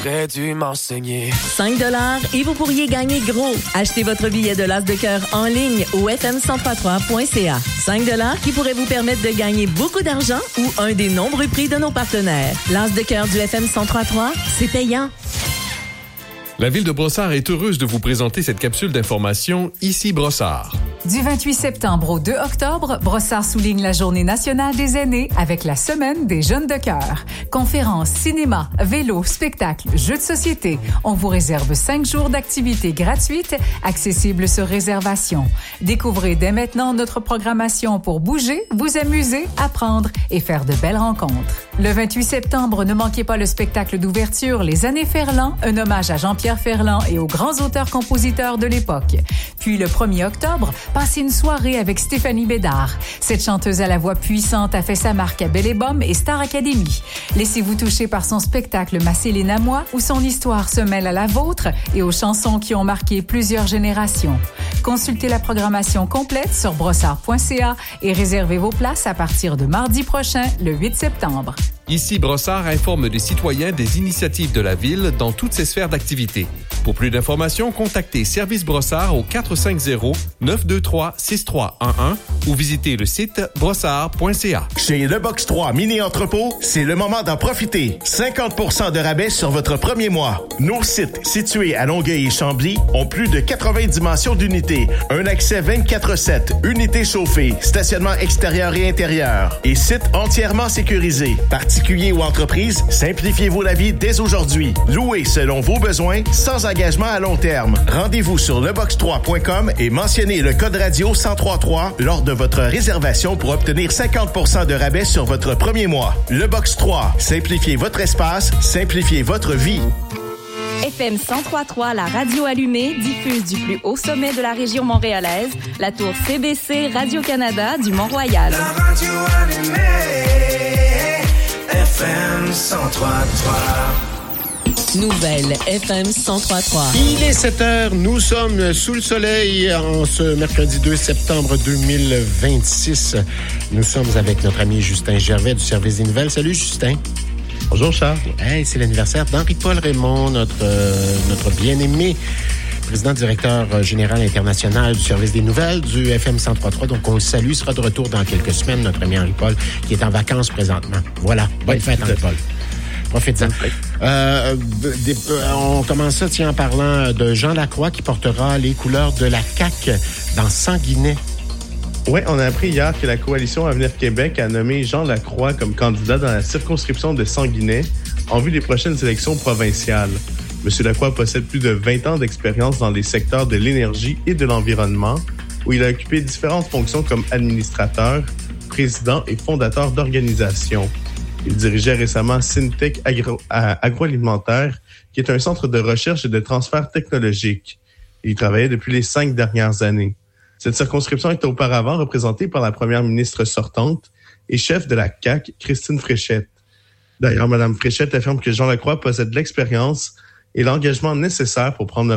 t'aurais dû m'enseigner. 5 $ et vous pourriez gagner gros. Achetez votre billet de l'As de cœur en ligne au fm1033.ca. 5 $ qui pourraient vous permettre de gagner beaucoup d'argent ou un des nombreux prix de nos partenaires. L'As de cœur du FM 1033, c'est payant. La ville de Brossard est heureuse de vous présenter cette capsule d'information Ici Brossard. Du 28 septembre au 2 octobre, Brossard souligne la Journée nationale des aînés avec la Semaine des jeunes de cœur. Conférences, cinéma, vélo, spectacles, jeux de société. On vous réserve 5 jours d'activités gratuites, accessibles sur réservation. Découvrez dès maintenant notre programmation pour bouger, vous amuser, apprendre et faire de belles rencontres. Le 28 septembre, ne manquez pas le spectacle d'ouverture Les Années Ferland, un hommage à Jean-Pierre Ferland et aux grands auteurs-compositeurs de l'époque. Puis le 1er octobre, passez une soirée avec Stéphanie Bédard. Cette chanteuse à la voix puissante a fait sa marque à Belle et Bomme et Star Academy. Laissez-vous toucher par son spectacle Ma Céline à moi, où son histoire se mêle à la vôtre et aux chansons qui ont marqué plusieurs générations. Consultez la programmation complète sur brossard.ca et réservez vos places à partir de mardi prochain, le 8 septembre. Ici, Brossard informe les citoyens des initiatives de la ville dans toutes ses sphères d'activité. Pour plus d'informations, contactez Service Brossard au 450-923-6311 ou visitez le site brossard.ca. Chez Le Box 3 Mini Entrepôt, c'est le moment d'en profiter. 50% de rabais sur votre premier mois. Nos sites, situés à Longueuil et Chambly, ont plus de 80 dimensions d'unités. Un accès 24/7, unités chauffées, stationnement extérieur et intérieur et site entièrement sécurisé. Particuliers ou entreprises, simplifiez-vous la vie dès aujourd'hui. Louez selon vos besoins, sans engagement à long terme. Rendez-vous sur lebox3.com et mentionnez le code radio 1033 lors de votre réservation pour obtenir 50% de rabais sur votre premier mois. Le Box 3, simplifiez votre espace, simplifiez votre vie. FM 1033, la radio allumée, diffuse du plus haut sommet de la région montréalaise, la tour CBC Radio-Canada du Mont-Royal. La radio allumée, FM 1033. Nouvelle FM 1033. Il est 7h, nous sommes sous le soleil en ce mercredi 2 septembre 2026. Nous sommes avec notre ami Justin Gervais du Service des nouvelles. Salut Justin. Bonjour Charles. Hey, c'est l'anniversaire d'Henri-Paul Raymond, notre bien-aimé président directeur général international du Service des nouvelles du FM 1033. Donc on le salue, il sera de retour dans quelques semaines, notre ami Henri-Paul, qui est en vacances présentement. Voilà, bonne fête Henri-Paul. Profitez-en. On commence ça, en parlant de Jean Lacroix qui portera les couleurs de la CAQ dans Sanguinet. Oui, on a appris hier que la coalition Avenir Québec a nommé Jean Lacroix comme candidat dans la circonscription de Sanguinet en vue des prochaines élections provinciales. M. Lacroix possède plus de 20 ans d'expérience dans les secteurs de l'énergie et de l'environnement, où il a occupé différentes fonctions comme administrateur, président et fondateur d'organisations. Il dirigeait récemment Syntec Agroalimentaire, qui est un centre de recherche et de transfert technologique. Il y travaillait depuis les 5 dernières années. Cette circonscription était auparavant représentée par la première ministre sortante et chef de la CAQ, Christine Fréchette. D'ailleurs, Mme Fréchette affirme que Jean Lacroix possède l'expérience et l'engagement nécessaire pour prendre le